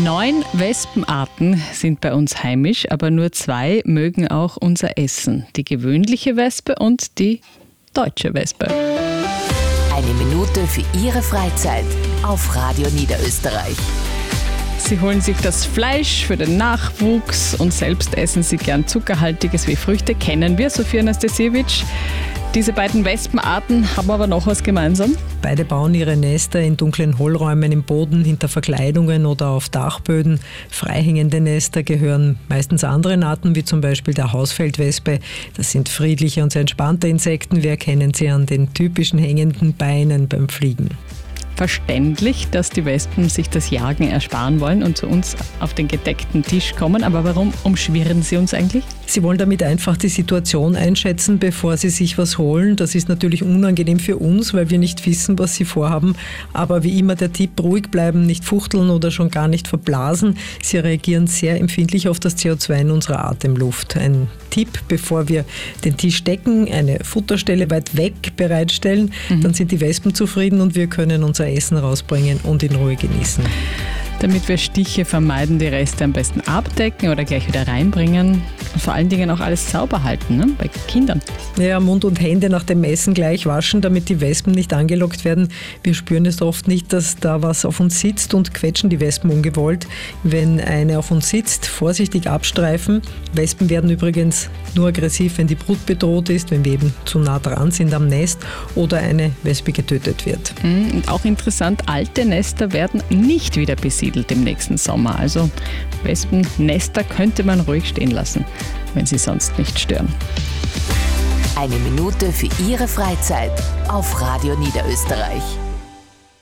9 Wespenarten sind bei uns heimisch, aber nur 2 mögen auch unser Essen. Die gewöhnliche Wespe und die deutsche Wespe. Eine Minute für Ihre Freizeit auf Radio Niederösterreich. Sie holen sich das Fleisch für den Nachwuchs und selbst essen sie gern Zuckerhaltiges wie Früchte. Kennen wir, Sophia Anastasiewicz. Diese beiden Wespenarten haben aber noch was gemeinsam. Beide bauen ihre Nester in dunklen Hohlräumen im Boden, hinter Verkleidungen oder auf Dachböden. Freihängende Nester gehören meistens anderen Arten, wie zum Beispiel der Hausfeldwespe. Das sind friedliche und sehr entspannte Insekten. Wir erkennen sie an den typischen hängenden Beinen beim Fliegen. Verständlich, dass die Wespen sich das Jagen ersparen wollen und zu uns auf den gedeckten Tisch kommen. Aber warum umschwirren sie uns eigentlich? Sie wollen damit einfach die Situation einschätzen, bevor sie sich was holen. Das ist natürlich unangenehm für uns, weil wir nicht wissen, was sie vorhaben. Aber wie immer der Tipp, ruhig bleiben, nicht fuchteln oder schon gar nicht verblasen. Sie reagieren sehr empfindlich auf das CO2 in unserer Atemluft. Ein Tipp, bevor wir den Tisch decken, eine Futterstelle weit weg bereitstellen. Dann sind die Wespen zufrieden und wir können unser Essen rausbringen und in Ruhe genießen. Damit wir Stiche vermeiden, die Reste am besten abdecken oder gleich wieder reinbringen und vor allen Dingen auch alles sauber halten, ne? Bei Kindern. Ja, Mund und Hände nach dem Essen gleich waschen, damit die Wespen nicht angelockt werden. Wir spüren es oft nicht, dass da was auf uns sitzt und quetschen die Wespen ungewollt. Wenn eine auf uns sitzt, vorsichtig abstreifen. Wespen werden übrigens nur aggressiv, wenn die Brut bedroht ist, wenn wir eben zu nah dran sind am Nest oder eine Wespe getötet wird. Und auch interessant, alte Nester werden nicht wieder besiedelt im nächsten Sommer. Also Wespennester könnte man ruhig stehen lassen, wenn sie sonst nicht stören. Eine Minute für Ihre Freizeit auf Radio Niederösterreich.